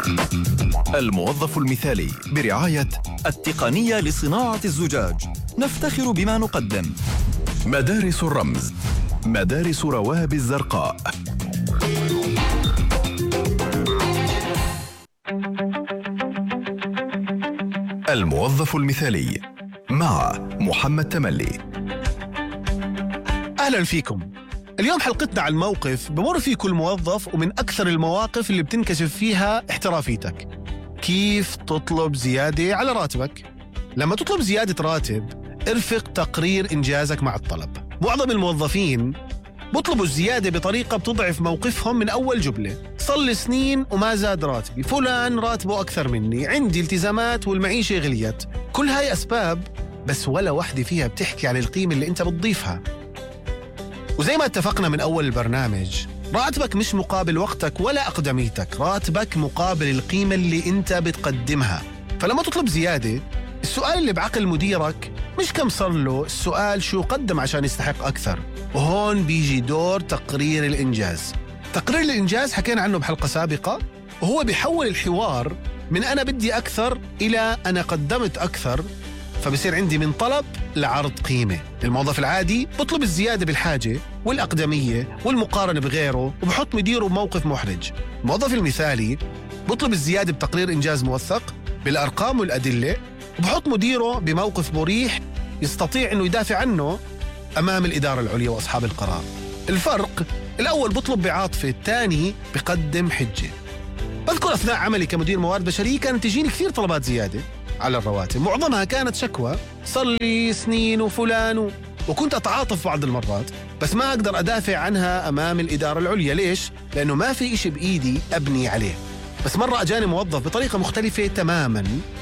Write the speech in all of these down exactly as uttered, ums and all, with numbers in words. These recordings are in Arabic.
الموظف المثالي برعاية التقنية لصناعة الزجاج. نفتخر بما نقدم. مدارس الرمز، مدارس رواب الزرقاء. الموظف المثالي مع محمد تملي. أهلا فيكم. اليوم حلقتنا عن موقف بمر فيه كل موظف، ومن أكثر المواقف اللي بتنكشف فيها احترافيتك. كيف تطلب زيادة على راتبك؟ لما تطلب زيادة راتب ارفق تقرير إنجازك مع الطلب. معظم الموظفين بطلبوا الزيادة بطريقة بتضعف موقفهم من أول جملة. صار لي سنين وما زاد راتبي، فلان راتبه أكثر مني، عندي التزامات والمعيشة غليت. كل هاي أسباب، بس ولا واحدة فيها بتحكي عن القيمة اللي أنت بتضيفها. وزي ما اتفقنا من أول البرنامج، راتبك مش مقابل وقتك ولا أقدميتك، راتبك مقابل القيمة اللي أنت بتقدمها. فلما تطلب زيادة، السؤال اللي بعقل مديرك مش كم صار له، السؤال شو قدم عشان يستحق أكثر. وهون بيجي دور تقرير الإنجاز. تقرير الإنجاز حكينا عنه بحلقة سابقة، وهو بيحول الحوار من أنا بدي أكثر إلى أنا قدمت أكثر، فبصير عندي من طلب لعرض قيمة. الموظف العادي بطلب الزيادة بالحاجة والأقدمية والمقارنة بغيره، وبحط مديره بموقف محرج. الموظف المثالي بطلب الزيادة بتقرير إنجاز موثق بالأرقام والأدلة، وبحط مديره بموقف مريح يستطيع أنه يدافع عنه أمام الإدارة العليا وأصحاب القرار. الفرق، الأول بطلب بعاطفة، الثاني بقدم حجة. بذكر أثناء عملي كمدير موارد بشرية كانت تجيني كثير طلبات زيادة على الرواتب، معظمها كانت شكوى، صار لي سنين وفلان و... وكنت أتعاطف بعض المرات، بس ما أقدر أدافع عنها أمام الإدارة العليا. ليش؟ لأنه ما في إشي بإيدي أبني عليه. بس مرة أجاني موظف بطريقة مختلفة تماماً،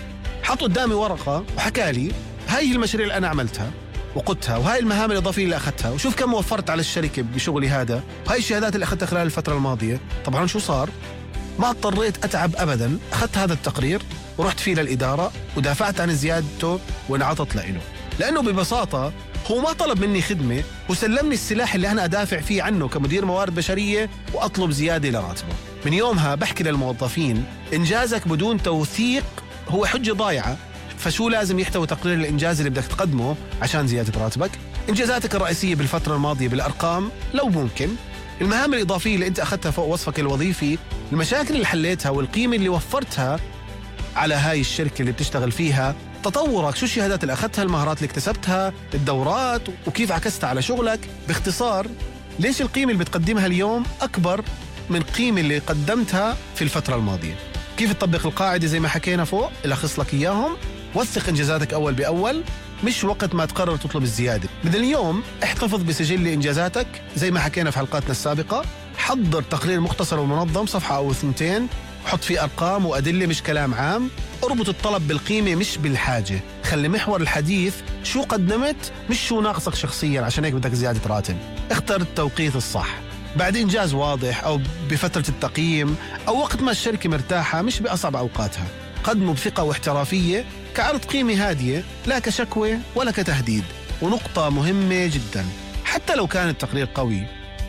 حط قدامي ورقة وحكى لي هاي المشاريع اللي أنا عملتها وقدتها، وهاي المهام الإضافية اللي أخذتها، وشوف كم وفرت على الشركة بشغلي هذا، وهاي الشهادات اللي أخذتها خلال الفترة الماضية. طبعاً شو صار؟ ما اضطريت أتعب أبداً، أخذت هذا التقرير ورحت فيه للإدارة ودافعت عن زيادته وانعطت لإله، لأنه ببساطة هو ما طلب مني خدمة، وسلمني السلاح اللي أنا أدافع فيه عنه كمدير موارد بشرية وأطلب زيادة لراتبه. من يومها بحكي للموظفين، إنجازك بدون توثيق هو حجة ضايعة. فشو لازم يحتوي تقرير الإنجاز اللي بدك تقدمه عشان زيادة راتبك؟ إنجازاتك الرئيسية بالفترة الماضية بالأرقام لو ممكن، المهام الإضافية اللي أنت أخذتها فوق وصفك الوظيفي، المشاكل اللي حليتها والقيمة اللي وفرتها على هاي الشركة اللي بتشتغل فيها، تطورك، شو الشهادات اللي أخذتها، المهارات اللي اكتسبتها، الدورات، وكيف عكستها على شغلك. باختصار، ليش القيمة اللي بتقدمها اليوم أكبر من القيمة اللي قدمتها في الفترة الماضية. كيف تطبق القاعدة زي ما حكينا فوق، ألخص لك إياهم. وثق إنجازاتك أول بأول، مش وقت ما تقرر تطلب الزيادة. من اليوم احتفظ بسجل إنجازاتك زي ما حكينا في حلقاتنا السابقة. حضر تقرير مختصر ومنظم، صفحة أو اثنتين، حط فيه أرقام وأدلة مش كلام عام. اربط الطلب بالقيمة مش بالحاجة. خلي محور الحديث شو قدمت مش شو ناقصك شخصيا عشان هيك بدك زيادة راتب. اختر التوقيت الصح، بعد إنجاز واضح أو بفترة التقييم أو وقت ما الشركة مرتاحة، مش بأصعب أوقاتها. قدمه بثقة واحترافية كعرض قيمة هادية، لا كشكوى ولا كتهديد. ونقطة مهمة جدا، حتى لو كان التقرير قوي،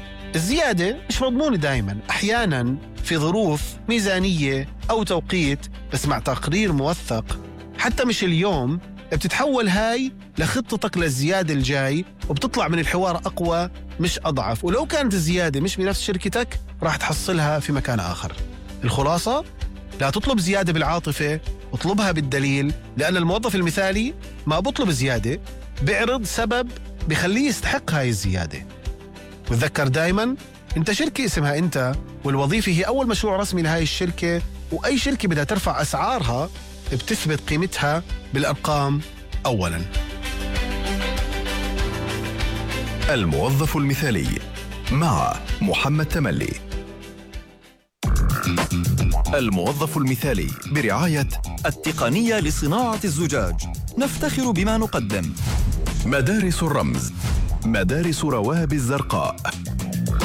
الزيادة مش مضمونة دائما. أحيانا في ظروف ميزانية أو توقيت، بس مع تقرير موثق حتى مش اليوم بتتحول هاي لخطتك للزيادة الجاي، وبتطلع من الحوار أقوى مش أضعف. ولو كانت الزيادة مش بنفس شركتك راح تحصلها في مكان آخر. الخلاصة، لا تطلب زيادة بالعاطفة، اطلبها بالدليل، لأن الموظف المثالي ما بطلب زيادة، بيعرض سبب بيخليه يستحق هاي الزيادة. وتذكر دايما، انت شركة اسمها انت، والوظيفة هي أول مشروع رسمي لهاي الشركة، وأي شركة بدها ترفع أسعارها بتثبت قيمتها بالأرقام أولا. الموظف المثالي مع محمد تملي. الموظف المثالي برعاية التقنية لصناعة الزجاج. نفتخر بما نقدم. مدارس الرمز، مدارس رواب الزرقاء.